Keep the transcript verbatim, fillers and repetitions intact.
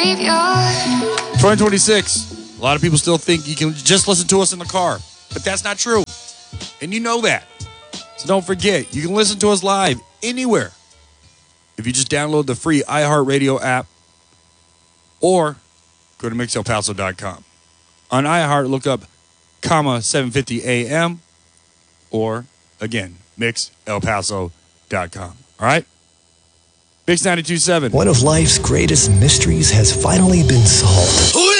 twenty twenty-six. A lot of people still think you can just listen to us in the car, but that's not true. And you know that. So don't forget, you can listen to us live anywhere if you just download the free iHeartRadio app or go to mix el paso dot com. On iHeart, look up comma seven fifty A M or, again, mix el paso dot com. All right? Mix ninety-two point seven. One of life's greatest mysteries has finally been solved.